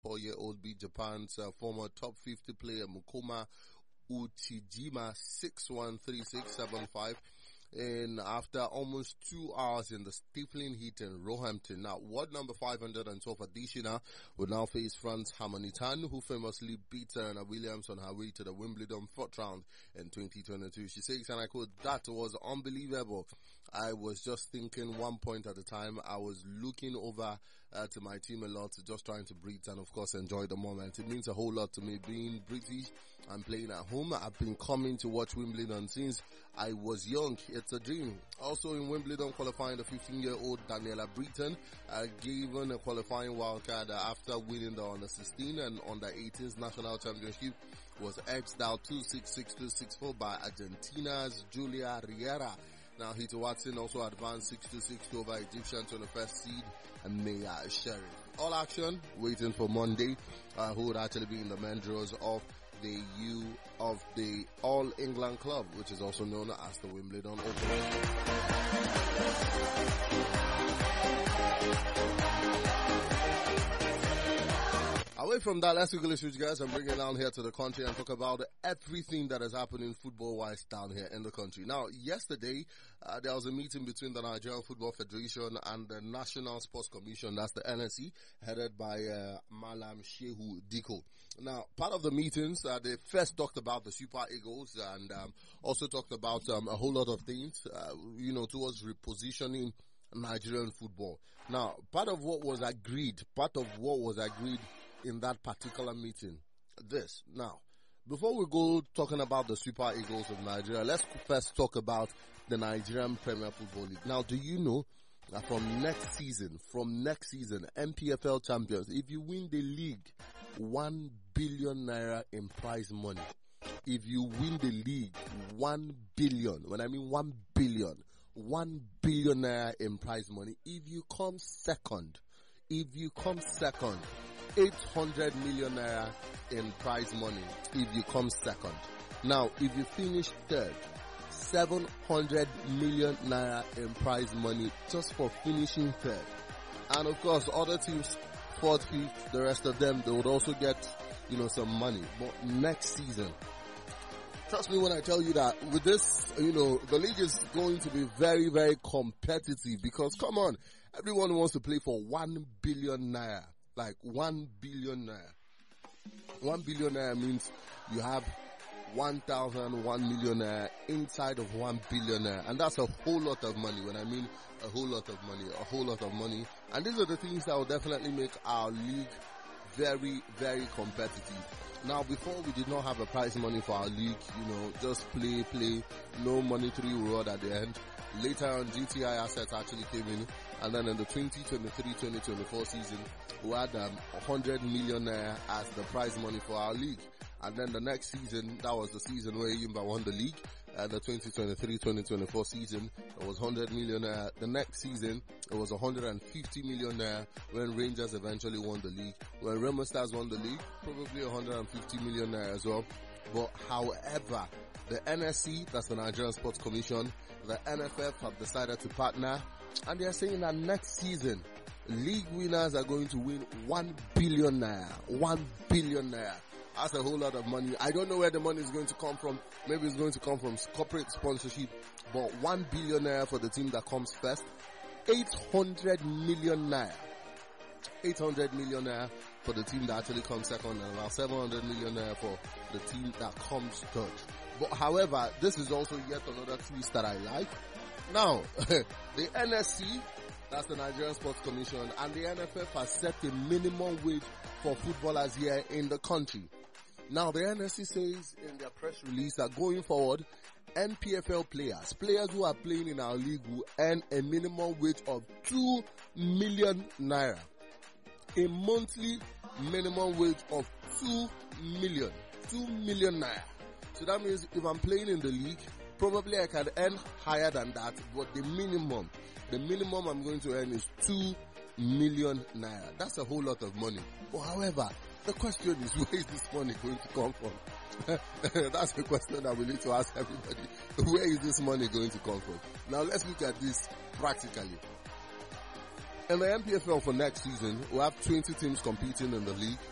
24-year-old beat Japan's former top 50 player Mukoma Uchijima 6-1, 3-6, 7-5. And after almost 2 hours in the stifling heat in Roehampton. Now, world number 512 Adishina will now face France Harmonitan, who famously beat Serena Williams on her way to the Wimbledon fourth round in 2022. She says, and I quote, "That was unbelievable. I was just thinking 1 point at a time. I was looking over to my team a lot, just trying to breathe and of course enjoy the moment. It means a whole lot to me being British and playing at home. I've been coming to watch Wimbledon since I was young. It's a dream." Also in Wimbledon qualifying, the 15-year-old Daniela Britton given a qualifying wildcard after winning the under-16 and under-18s national championship, was edged out 2-6, 6-2, 6-4 by Argentina's Julia Riera. Now, Hito Watson also advanced 6-2, 6-2 over Egyptians on the first seed and Maya Sherry. All action waiting for Monday, who would actually be in the main draws of the All England Club, which is also known as the Wimbledon Open. Away from that, let's quickly switch guys and bring it down here to the country and talk about everything that is happening football-wise down here in the country. Now, yesterday, there was a meeting between the Nigerian Football Federation and the National Sports Commission, that's the NSC, headed by Malam Shehu Diko. Now, part of the meetings, they first talked about the Super Eagles and also talked about a whole lot of things, towards repositioning Nigerian football. Now, part of what was agreed in that particular meeting, this. Now, before we go talking about the Super Eagles of Nigeria, let's first talk about the Nigerian Premier Football League. Now, do you know that from next season, MPFL champions, if you win the league, 1 billion naira in prize money. If you win the league, 1 billion, when I mean 1 billion, 1 billion naira in prize money. If you come second, 800 million naira in prize money if you come second. Now, if you finish third, 700 million naira in prize money just for finishing third. And of course, other teams, fourth, fifth, the rest of them, they would also get, some money. But next season, trust me when I tell you that with this, the league is going to be very, very competitive because, come on, everyone wants to play for 1 billion naira. Like 1 billion naira. 1 billion naira means you have 1,001 million naira inside of 1 billion naira. And that's a whole lot of money. When I mean a whole lot of money. And these are the things that will definitely make our league very, very competitive. Now, before we did not have a prize money for our league, just play, no monetary reward at the end. Later on, GTI assets actually came in, and then in the 2023-2024 season, we had 100 million naira as the prize money for our league. And then the next season, that was the season where Yimba won the league. The 2023-2024 season, it was 100 million naira. The next season, it was 150 million naira when Rangers eventually won the league. When Remo Stars won the league, probably 150 million naira as well. But however, the NSC, that's the Nigerian Sports Commission, the NFF have decided to partner, and they are saying that next season, league winners are going to win 1 billion naira. 1 billion naira. That's a whole lot of money. I don't know where the money is going to come from. Maybe it's going to come from corporate sponsorship. But 1 billion naira for the team that comes first. 800 million naira. 800 million naira for the team that actually comes second. And about 700 million naira for the team that comes third. But however, this is also yet another twist that I like. Now, the NSC, that's the Nigerian Sports Commission, and the NFF has set a minimum wage for footballers here in the country. Now, the NSC says in their press release that going forward, NPFL players who are playing in our league will earn a minimum wage of 2 million naira. A monthly minimum wage of 2 million naira. So that means if I'm playing in the league, probably I can earn higher than that, but the minimum I'm going to earn is 2 million naira. That's a whole lot of money. But however, the question is, where is this money going to come from? That's the question that we need to ask everybody. Where is this money going to come from? Now let's look at this practically. In the MPFL for next season, we have 20 teams competing in the league.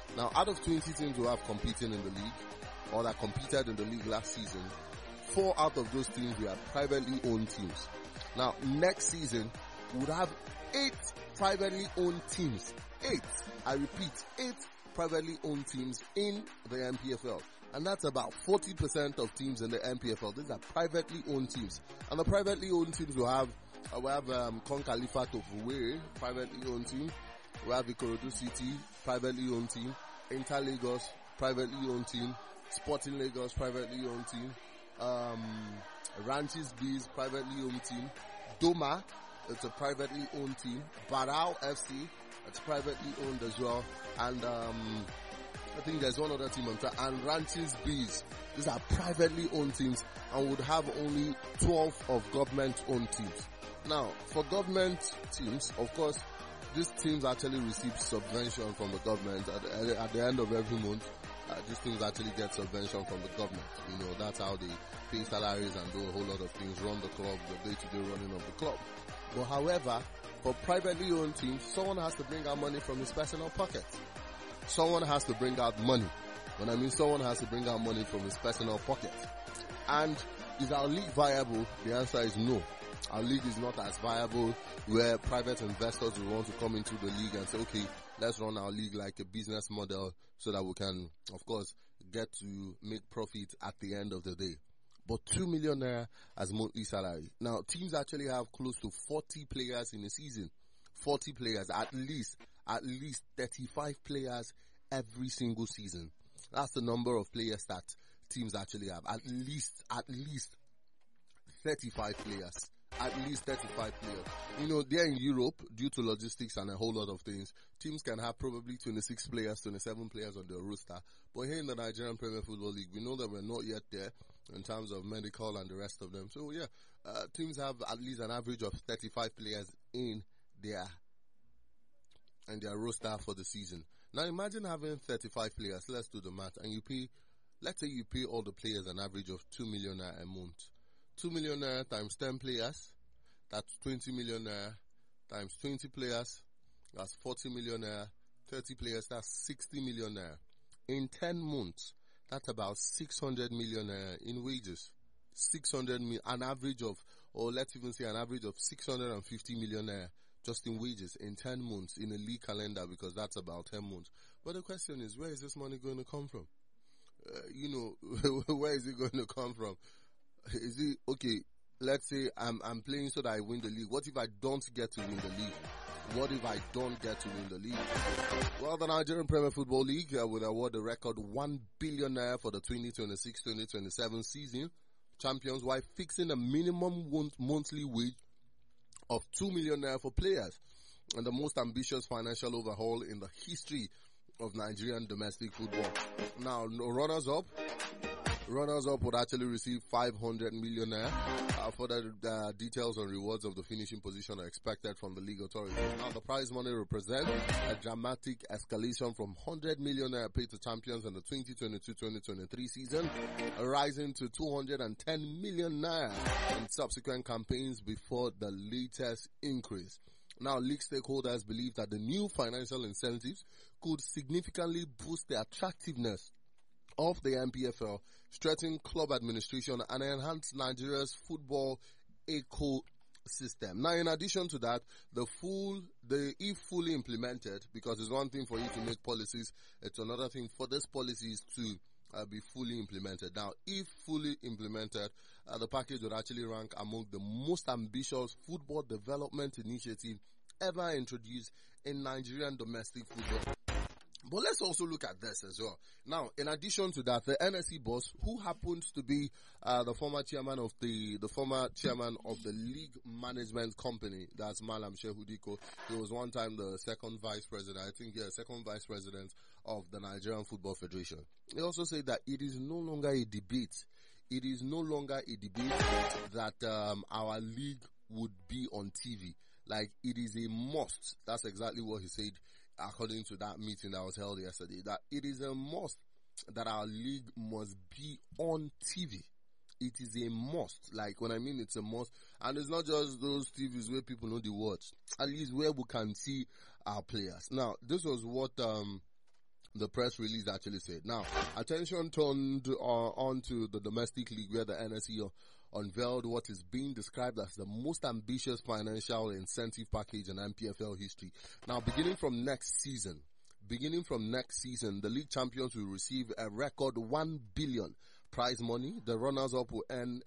Now, out of 20 teams who have competing in the league, or that competed in the league last season, 4 out of those teams were privately owned teams. Now, next season, we would have 8 privately owned teams. 8. I repeat, 8 privately owned teams in the NPFL. And that's about 40% of teams in the NPFL. These are privately owned teams. And the privately owned teams will have Con Califat of Owerri, privately owned team. We have Ikorodu City, privately owned team. Inter Lagos, privately owned team. Sporting Lagos, privately owned team. Ranches Bees, privately owned team. Doma, it's a privately owned team. Barao FC, it's privately owned as well. And I think there's one other team on track. And Ranches Bees, these are privately owned teams and would have only 12 of government-owned teams. Now, for government teams, of course, these teams actually receive subvention from the government at the end of every month. These teams actually get subvention from the government. You know, that's how they pay salaries and do a whole lot of things, run the club, the day-to-day running of the club. But however, for privately owned teams, someone has to bring out money from his personal pocket. Someone has to bring out money. When I mean someone has to bring out money from his personal pocket. And is our league viable? The answer is no. Our league is not as viable where private investors will want to come into the league and say, okay, let's run our league like a business model so that we can, of course, get to make profit at the end of the day. But 2 million naira as monthly salary. Now, teams actually have close to 40 players in a season. 40 players, at least 35 players every single season. That's the number of players that teams actually have. At least 35 players. At least 35 players. You know, there in Europe, due to logistics and a whole lot of things, teams can have probably 26 players, 27 players on their roster. But here in the Nigerian Premier Football League, we know that we're not yet there in terms of medical and the rest of them. So yeah, teams have at least an average of 35 players in their roster for the season. Now imagine having 35 players, let's do the math, and let's say you pay all the players an average of 2 million naira a month. 2 million naira times 10 players, that's 20 million naira, times 20 players, that's 40 million naira, 30 players, that's 60 million naira. In 10 months, that's about 600 million naira in wages. 600 million, an average of, or let's even say an average of 650 million naira just in wages in 10 months in a league calendar, because that's about 10 months. But the question is, where is this money going to come from? Where is it going to come from? Is it, okay, let's say I'm playing so that I win the league. What if I don't get to win the league? What if I don't get to win the league? Well, the Nigerian Premier Football League will award a record 1 billion naira for the 2026-2027 season champions, while fixing a minimum monthly wage of 2 million naira for players, and the most ambitious financial overhaul in the history of Nigerian domestic football. Now, runners-up would actually receive 500 million naira. Further details on rewards of the finishing position are expected from the league authorities. Now, the prize money represents a dramatic escalation from 100 million naira paid to champions in the 2022-2023 season, rising to 210 million naira in subsequent campaigns before the latest increase. Now, league stakeholders believe that the new financial incentives could significantly boost the attractiveness of the NPFL, strengthen club administration, and enhance Nigeria's football ecosystem. Now, in addition to that, if fully implemented, because it's one thing for you to make policies, it's another thing for these policies to be fully implemented. Now, if fully implemented, the package would actually rank among the most ambitious football development initiative ever introduced in Nigerian domestic football. But let's also look at this as well. Now, in addition to that, the NSE boss, who happens to be the former chairman of the league management company, that's Malam Shehu Diko. He was one time the second vice president of the Nigerian Football Federation. He also said that it is no longer a debate. It is no longer a debate that our league would be on TV. Like, it is a must. That's exactly what he said, according to that meeting that was held yesterday, that it is a must that our league must be on TV. It is a must. Like, when I mean it's a must, and it's not just those TVs where people know the words, at least where we can see our players. Now, this was what the press release actually said. Now, attention turned on to the domestic league where the NSE unveiled what is being described as the most ambitious financial incentive package in MPFL history. Now, beginning from next season, the league champions will receive a record 1 billion prize money. The runners-up will earn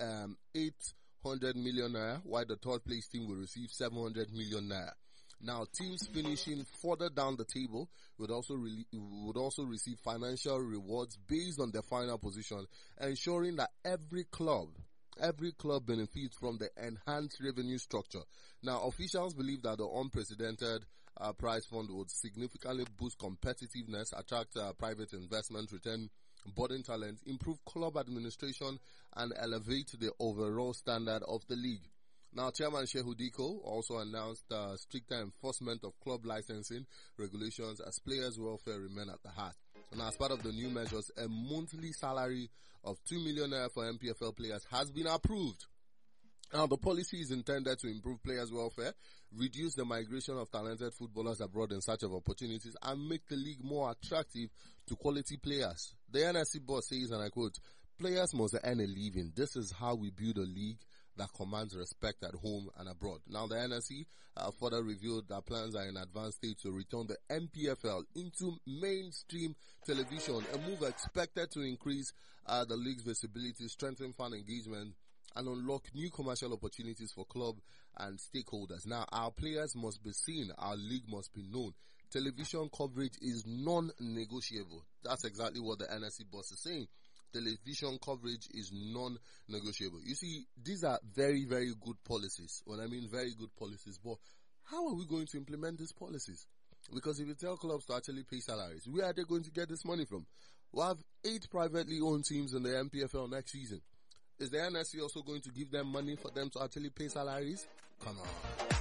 800 million naira, while the third place team will receive 700 million naira. Now, teams finishing further down the table would also receive financial rewards based on their final position, ensuring that every club benefits from the enhanced revenue structure. Now, officials believe that the unprecedented prize fund would significantly boost competitiveness, attract private investment, retain budding talent, improve club administration, and elevate the overall standard of the league. Now, Chairman Shehu Diko also announced stricter enforcement of club licensing regulations as players' welfare remain at the heart. And as part of the new measures, a monthly salary of 2 million naira for MPFL players has been approved. Now, the policy is intended to improve players' welfare, reduce the migration of talented footballers abroad in search of opportunities, and make the league more attractive to quality players. The NSC boss says, and I quote, "Players must earn a living. This is how we build a league that commands respect at home and abroad." Now, the NSC further revealed that plans are in advanced stage to return the MPFL into mainstream television, a move expected to increase the league's visibility, strengthen fan engagement, and unlock new commercial opportunities for club and stakeholders. Now, our players must be seen, our league must be known. Television coverage is non-negotiable. That's exactly what the NSC boss is saying. Television coverage is non-negotiable. You see, these are very, very good policies. When I mean very good policies, but how are we going to implement these policies? Because if you tell clubs to actually pay salaries, where are they going to get this money from? We'll have 8 privately owned teams in the MPFL next season. Is the NSC also going to give them money for them to actually pay salaries? Come on.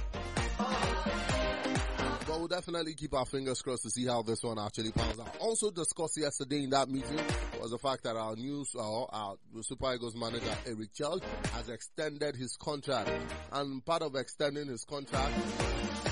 But we'll definitely keep our fingers crossed to see how this one actually pans out. Also discussed yesterday in that meeting was the fact that our Super Eagles manager Eric Child has extended his contract. And part of extending his contract